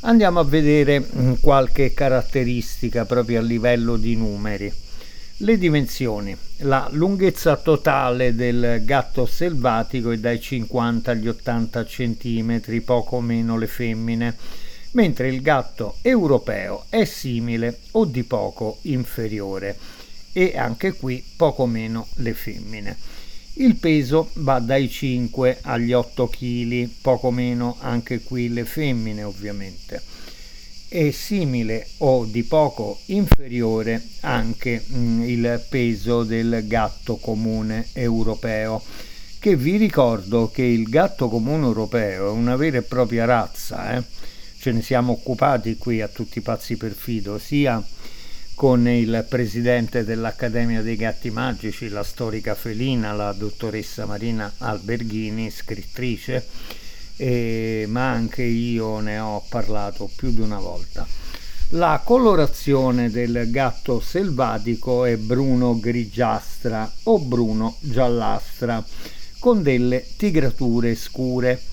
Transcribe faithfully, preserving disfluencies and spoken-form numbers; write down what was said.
Andiamo a vedere mh, qualche caratteristica proprio a livello di numeri. Le dimensioni. La lunghezza totale del gatto selvatico è dai cinquanta agli ottanta centimetri, poco meno le femmine, mentre il gatto europeo è simile o di poco inferiore, e anche qui poco meno le femmine. Il peso va dai cinque agli otto chili, poco meno anche qui le femmine ovviamente. È simile o di poco inferiore anche mh, il peso del gatto comune europeo, che vi ricordo che il gatto comune europeo è una vera e propria razza, eh? Ce ne siamo occupati qui a Tutti Pazzi per Fido, sia con il presidente dell'Accademia dei Gatti Magici, la storica felina, la dottoressa Marina Alberghini, scrittrice, eh, ma anche io ne ho parlato più di una volta. La colorazione del gatto selvatico è bruno-grigiastra o bruno-giallastra, con delle tigrature scure.